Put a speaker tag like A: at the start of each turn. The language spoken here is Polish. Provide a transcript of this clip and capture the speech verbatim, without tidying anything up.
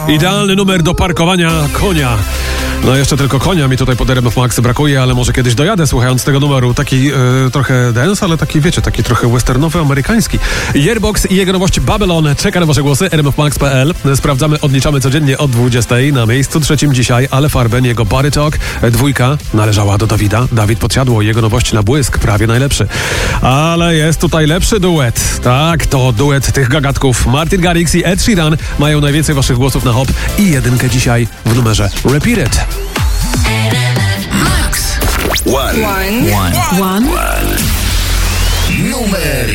A: Idealny numer do parkowania konia. No jeszcze tylko konia mi tutaj pod R M F Max brakuje, ale może kiedyś dojadę słuchając tego numeru. Taki e, trochę dance, ale taki wiecie, taki trochę westernowy, amerykański. Yearbox i jego nowość Babylon czeka na wasze głosy. R M F Max kropka P L. Sprawdzamy, odliczamy codziennie od dwudziestej. Na miejscu trzecim dzisiaj Ale Farben, jego Body Talk. Dwójka należała do Dawida. Dawid Podsiadło, jego nowość Na Błysk, prawie najlepszy. Ale jest tutaj lepszy duet. Tak, to duet tych gagatków. Martin Garrix i Ed Sheeran mają najwięcej waszych głosów na hop i jedynkę dzisiaj w numerze Repeat It.
B: One. One. One. One. Numer